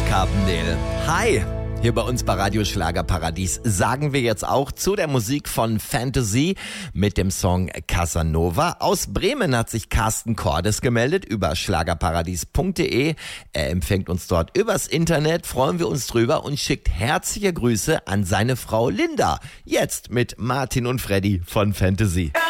Carpendale. Hi! Hier bei uns bei Radio Schlagerparadies sagen wir jetzt auch zu der Musik von Fantasy mit dem Song Casanova. Aus Bremen hat sich Carsten Cordes gemeldet über schlagerparadies.de. Er empfängt uns dort übers Internet, freuen wir uns drüber und schickt herzliche Grüße an seine Frau Linda. Jetzt mit Martin und Freddy von Fantasy.